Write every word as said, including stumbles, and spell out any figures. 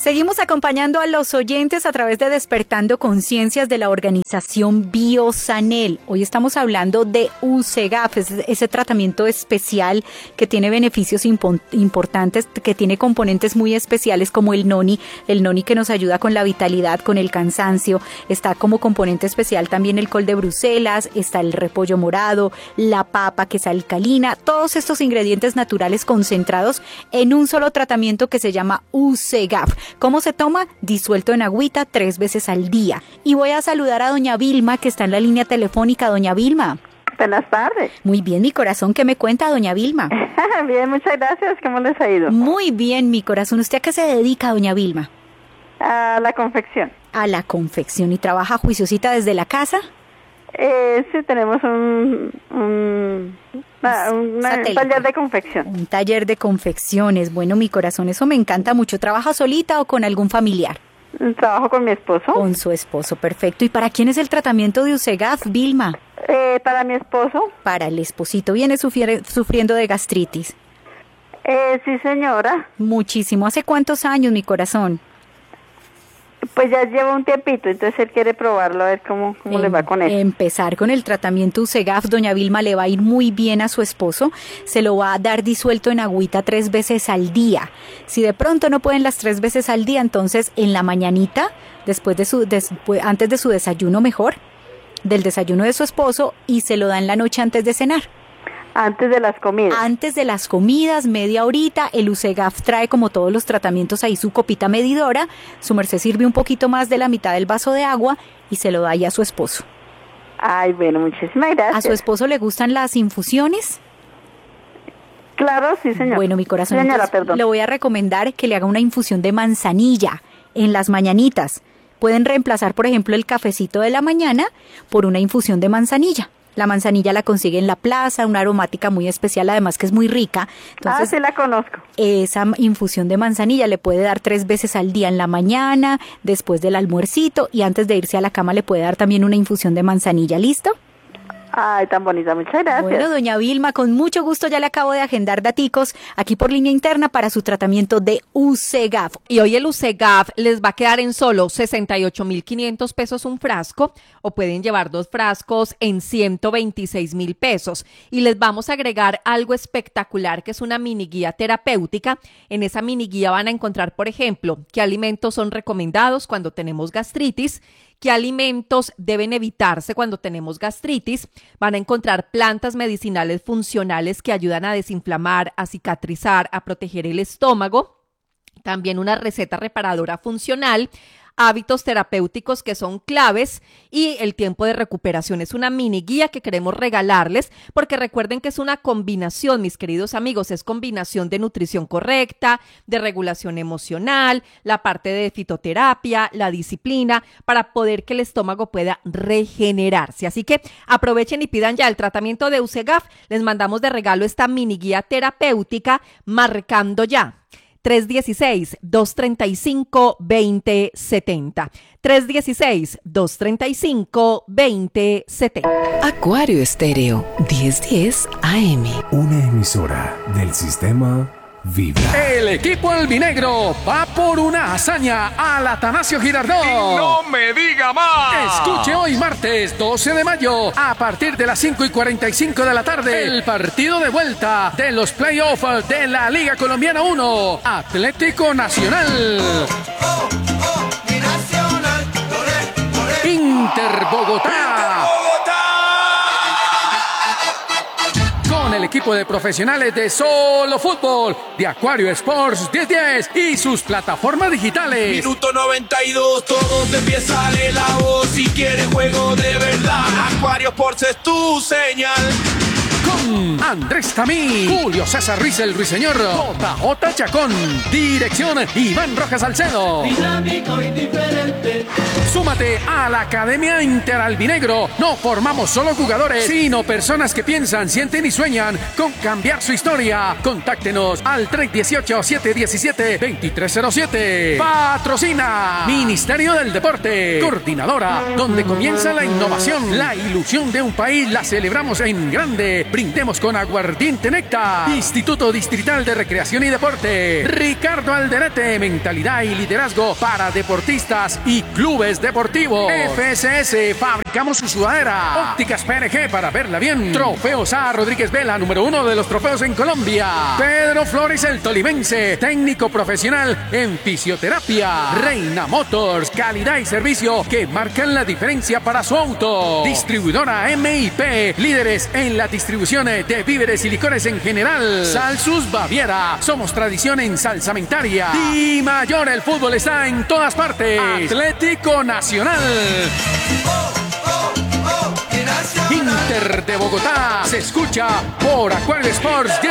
Seguimos acompañando a los oyentes a través de Despertando Conciencias de la organización Biosanel. Hoy estamos hablando de UCEGAF, ese tratamiento especial que tiene beneficios impo- importantes, que tiene componentes muy especiales como el noni, el noni que nos ayuda con la vitalidad, con el cansancio. Está como componente especial también el col de Bruselas, está el repollo morado, la papa que es alcalina, todos estos ingredientes naturales concentrados en un solo tratamiento que se llama UCEGAF. ¿Cómo se toma? Disuelto en agüita tres veces al día. Y voy a saludar a doña Vilma, que está en la línea telefónica. Doña Vilma. Buenas tardes. Muy bien, mi corazón. ¿Qué me cuenta, doña Vilma? Bien, muchas gracias. ¿Cómo les ha ido? Muy bien, mi corazón. ¿Usted a qué se dedica, doña Vilma? A la confección. A la confección. ¿Y trabaja juiciosita desde la casa? Eh, sí, tenemos un... un... Una, una, un taller de confección. Un taller de confecciones. Bueno, mi corazón, eso me encanta mucho. ¿Trabaja solita o con algún familiar? Trabajo con mi esposo. Con su esposo, perfecto. ¿Y para quién es el tratamiento de UCEGAF, Vilma? Eh, para mi esposo. Para el esposito. ¿Viene sufri- sufriendo de gastritis? Eh, sí, señora. Muchísimo. ¿Hace cuántos años, mi corazón? Pues ya lleva un tiempito, entonces él quiere probarlo, a ver cómo, cómo em, le va con él. Empezar con el tratamiento UCEGAF, doña Vilma, le va a ir muy bien a su esposo. Se lo va a dar disuelto en agüita tres veces al día. Si de pronto no pueden las tres veces al día, entonces en la mañanita, después de su, después, antes de su desayuno mejor, del desayuno de su esposo, y se lo da en la noche antes de cenar. Antes de las comidas. Antes de las comidas, media horita. El UCEGAF trae, como todos los tratamientos, ahí su copita medidora. Su merced sirve un poquito más de la mitad del vaso de agua y se lo da ahí a su esposo. Ay, bueno, muchísimas gracias. ¿A su esposo le gustan las infusiones? Claro, sí, señor. Bueno, mi corazón, señora, perdón. Le voy a recomendar que le haga una infusión de manzanilla en las mañanitas. Pueden reemplazar, por ejemplo, el cafecito de la mañana por una infusión de manzanilla. La manzanilla la consigue en la plaza, una aromática muy especial, además que es muy rica. Entonces, ah, sí la conozco. Esa infusión de manzanilla le puede dar tres veces al día, en la mañana, después del almuercito, y antes de irse a la cama le puede dar también una infusión de manzanilla. ¿Listo? Ay, tan bonita, muchas gracias. Bueno, doña Vilma, con mucho gusto ya le acabo de agendar daticos aquí por línea interna para su tratamiento de UCEGAF. Y hoy el UCEGAF les va a quedar en solo sesenta y ocho mil quinientos pesos un frasco, o pueden llevar dos frascos en ciento veintiséis mil pesos. Y les vamos a agregar algo espectacular, que es una mini guía terapéutica. En esa mini guía van a encontrar, por ejemplo, qué alimentos son recomendados cuando tenemos gastritis, qué alimentos deben evitarse cuando tenemos gastritis. Van a encontrar plantas medicinales funcionales que ayudan a desinflamar, a cicatrizar, a proteger el estómago. También una receta reparadora funcional, hábitos terapéuticos que son claves y el tiempo de recuperación. Es una mini guía que queremos regalarles porque recuerden que es una combinación, mis queridos amigos, es combinación de nutrición correcta, de regulación emocional, la parte de fitoterapia, la disciplina, para poder que el estómago pueda regenerarse. Así que aprovechen y pidan ya el tratamiento de UCEGAF. Les mandamos de regalo esta mini guía terapéutica marcando ya tres uno seis, dos tres cinco, dos cero siete cero. tres uno seis, dos tres cinco, dos cero siete cero. Acuario Estéreo, diez diez A M. Una emisora del sistema Vibra. El equipo albinegro va por una hazaña al Atanasio Girardot. ¡Y no me diga más! Escuche hoy martes doce de mayo a partir de las cinco y cuarenta y cinco de la tarde el partido de vuelta de los playoffs de la Liga Colombiana uno. Atlético Nacional. Oh, oh, oh, mi Nacional. Dore, dore. Inter Bogotá. El equipo de profesionales de Solo Fútbol, de Acuario Sports diez diez y sus plataformas digitales. Minuto noventa y dos, todos de pie sale la voz. Si quieres juego de verdad, Acuario Sports es tu señal. Con Andrés Tamí, Julio César Ruiz el Ruiseñor, J J Chacón, dirección Iván Rojas Salcedo. Dinámico y diferente. Súmate a la Academia Interalbinegro. No formamos solo jugadores, sino personas que piensan, sienten y sueñan con cambiar su historia. Contáctenos al tres uno ocho, siete uno siete, dos tres cero siete. Patrocina Ministerio del Deporte. Coordinadora, donde comienza la innovación. La ilusión de un país la celebramos en grande. Brindamos Brindemos con aguardiente Néctar. Instituto Distrital de Recreación y Deporte. Ricardo Alderete, mentalidad y liderazgo para deportistas y clubes deportivos. F S S, fabricamos su sudadera. Ópticas P R G para verla bien. Trofeos A. Rodríguez Vela, número uno de los trofeos en Colombia. Pedro Flores, el tolimense, técnico profesional en fisioterapia. Reina Motors, calidad y servicio que marcan la diferencia para su auto. Distribuidora M I P, líderes en la distribución de víveres y licores en general. Salsus Baviera, somos tradición en salsamentaria. Di Mayor, el fútbol está en todas partes. Atlético Nacional. Inter de Bogotá se escucha por Acuario Sports